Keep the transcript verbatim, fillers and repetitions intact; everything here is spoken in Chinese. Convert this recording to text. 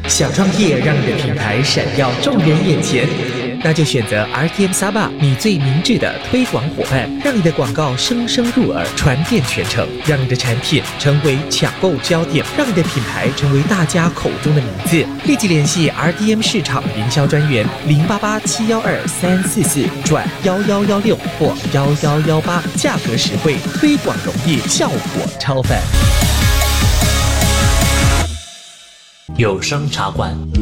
想创业，让你的品牌闪耀众人眼前，那就选择 R T M 萨巴，你最明智的推广伙伴，让你的广告声声入耳，传遍全城，让你的产品成为抢购焦点，让你的品牌成为大家口中的名字。立即联系 R T M 市场营销专员零八八七幺二三四四转幺幺幺六或幺幺幺八，价格实惠，推广容易，效果超凡。 有声茶馆。